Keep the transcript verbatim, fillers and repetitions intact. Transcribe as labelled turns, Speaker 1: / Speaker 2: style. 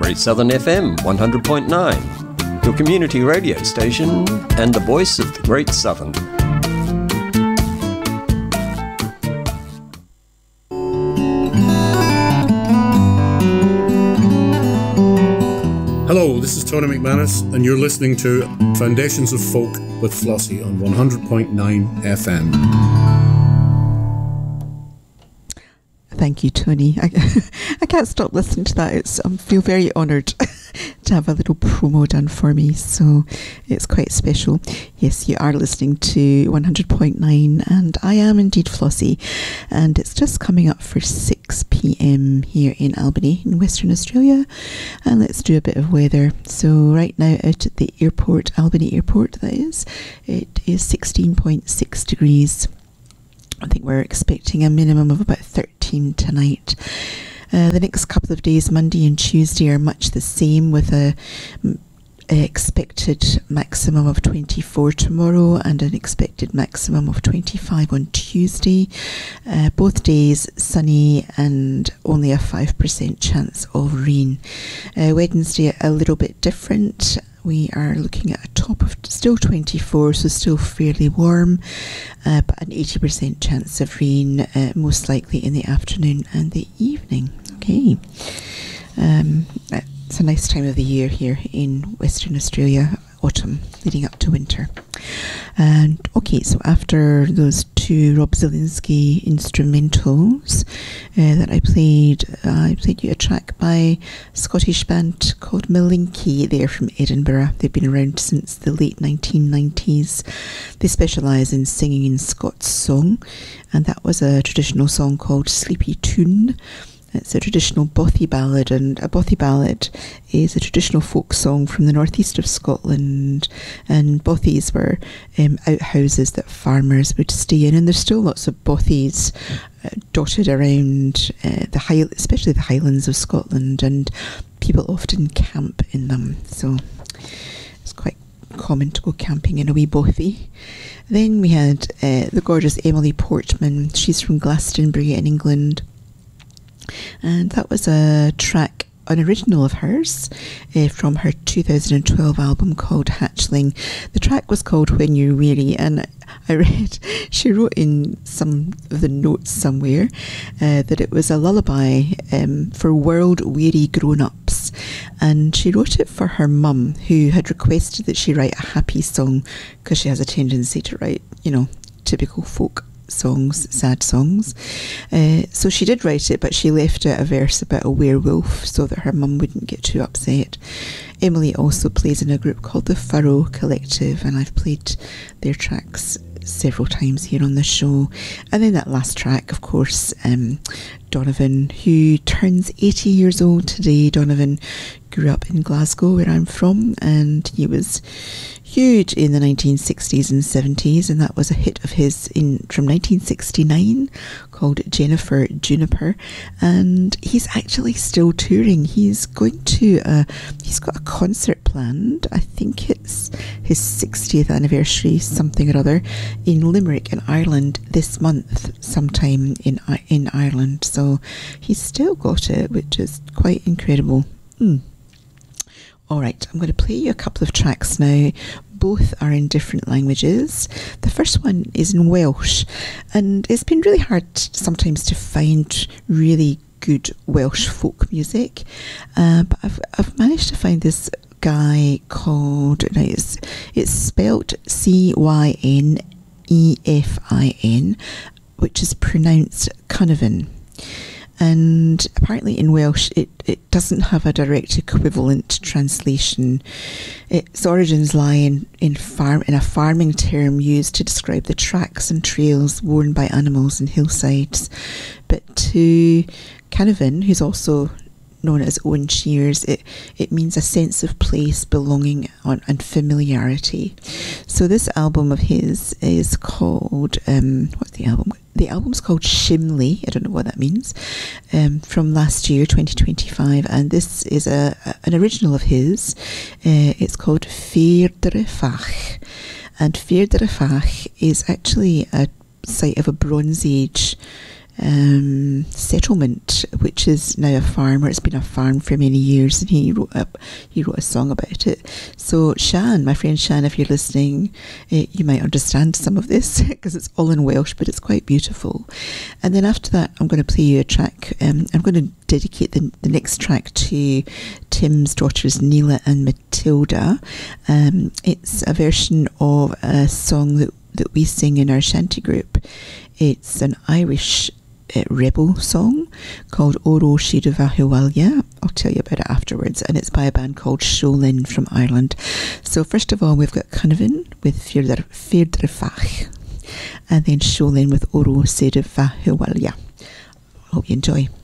Speaker 1: Great Southern F M one hundred point nine, your community radio station and the voice of the Great Southern.
Speaker 2: Hello, this is Tony McManus, and you're listening to Foundations of Folk with Flossie on one hundred point nine F M.
Speaker 3: Thank you, Tony. I, I can't stop listening to that. It's, I feel very honoured to have a little promo done for me, so it's quite special. Yes, you are listening to one hundred point nine, and I am indeed Flossie, and it's just coming up for six p.m. here in Albany in Western Australia, and let's do a bit of weather. So right now out at the airport, Albany Airport that is, it is sixteen point six degrees. I think we're expecting a minimum of about thirteen tonight. Uh, the next couple of days, Monday and Tuesday, are much the same, with a, a expected maximum of twenty-four tomorrow and an expected maximum of twenty-five on Tuesday. Uh, both days sunny and only a five percent chance of rain. Uh, Wednesday a little bit different. We are looking at a top of still twenty-four, so still fairly warm, uh, but an eighty percent chance of rain, uh, most likely in the afternoon and the evening. Okay, um, it's a nice time of the year here in Western Australia, autumn leading up to winter. And okay, so after those two Rob Zielinski instrumentals uh, that I played, uh, I played you a track by a Scottish band called Malinky. They're from Edinburgh. They've been around since the late nineteen nineties. They specialise in singing in Scots song, and that was a traditional song called Sleepy Tune. It's a traditional bothy ballad, and a bothy ballad is a traditional folk song from the northeast of Scotland, and bothies were um, outhouses that farmers would stay in, and there's still lots of bothies uh, dotted around uh, the high, especially the Highlands of Scotland, and people often camp in them, so it's quite common to go camping in a wee bothy. Then we had uh, the gorgeous Emily Portman. She's from Glastonbury in England. And that was a track, an original of hers, uh, from her two thousand twelve album called Hatchling. The track was called When You're Weary, and I read, she wrote in some of the notes somewhere uh, that it was a lullaby um, for world-weary grown-ups. And she wrote it for her mum, who had requested that she write a happy song, because she has a tendency to write, you know, typical folk songs, sad songs. Uh, so she did write it, but she left out a verse about a werewolf so that her mum wouldn't get too upset. Emily also plays in a group called the Furrow Collective, and I've played their tracks several times here on the show. And then that last track, of course, um, Donovan, who turns eighty years old today. Donovan grew up in Glasgow, where I'm from, and he was huge in the nineteen sixties and seventies, and that was a hit of his in from nineteen sixty-nine called Jennifer Juniper, and he's actually still touring. He's going to uh, he's got a concert planned, I think it's his sixtieth anniversary something or other, in Limerick in Ireland this month, sometime in in Ireland, so he's still got it, which is quite incredible. mm. Alright, I'm going to play you a couple of tracks now. Both are in different languages. The first one is in Welsh, and it's been really hard sometimes to find really good Welsh folk music, uh, but I've, I've managed to find this guy called, now it's, it's spelt C Y N E F I N, which is pronounced Cynefin. And apparently in Welsh it, it doesn't have a direct equivalent translation. Its origins lie in, in, farm, in a farming term used to describe the tracks and trails worn by animals in hillsides. But to Cynefin, who's also known as Owen Shears, it, it means a sense of place, belonging on, and familiarity. So this album of his is called, um, what's the album? The album's called Shimley, I don't know what that means, um, from last year, twenty twenty-five, and this is a, a an original of his. Uh, it's called Feardre Fach, and Feardre Fach is actually a site of a Bronze Age um, settlement, which is now a farm, or it's been a farm for many years, and he wrote a, he wrote a song about it. So Shan, my friend Shan, if you're listening, uh, you might understand some of this because it's all in Welsh, but it's quite beautiful. And then after that, I'm going to play you a track. Um, I'm going to dedicate the, the next track to Tim's daughters Neela and Matilda. Um, it's a version of a song that, that we sing in our shanty group. It's an Irish uh, rebel song called Oro Siad Vahiwalya. I'll tell you about it afterwards. And it's by a band called Sholin from Ireland. So first of all, we've got Cynefin with Firdr Fach, and then Sholin with Oro Siad Vahiwalya. Hope you enjoy.